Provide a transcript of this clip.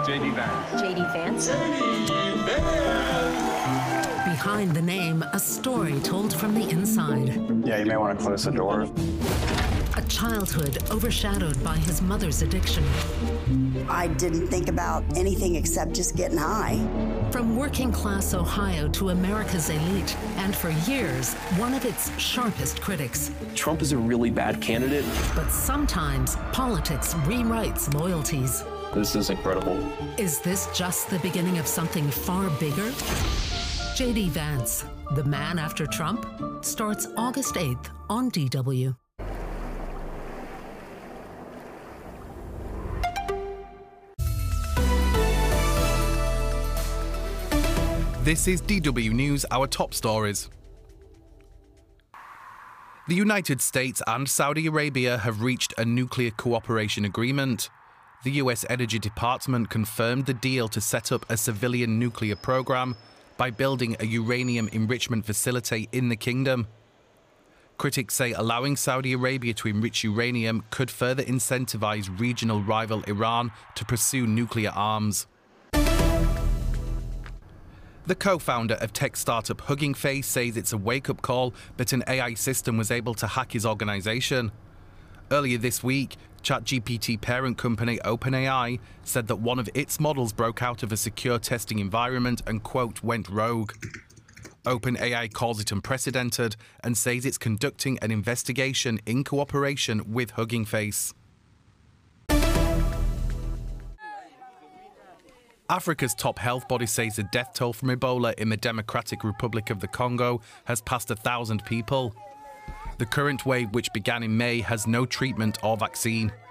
J.D. Vance. J.D. Vance. Behind the name, a story told from the inside. Yeah, you may want to close the door. A childhood overshadowed by his mother's addiction. I didn't think about anything except just getting high. From working-class Ohio to America's elite, and for years, one of its sharpest critics. Trump is a really bad candidate. But sometimes, politics rewrites loyalties. This is incredible. Is this just the beginning of something far bigger? J.D. Vance, The Man After Trump, starts August 8th on DW. This is DW News, our top stories. The United States and Saudi Arabia have reached a nuclear cooperation agreement. The US Energy Department confirmed the deal to set up a civilian nuclear program by building a uranium enrichment facility in the kingdom. Critics say allowing Saudi Arabia to enrich uranium could further incentivize regional rival Iran to pursue nuclear arms. The co-founder of tech startup Hugging Face says it's a wake-up call that an AI system was able to hack his organization. Earlier this week, ChatGPT parent company OpenAI said that one of its models broke out of a secure testing environment and, quote, went rogue. OpenAI calls it unprecedented and says it's conducting an investigation in cooperation with Hugging Face. Africa's top health body says the death toll from Ebola in the Democratic Republic of the Congo has passed 1,000 people. The current wave, which began in May, has no treatment or vaccine.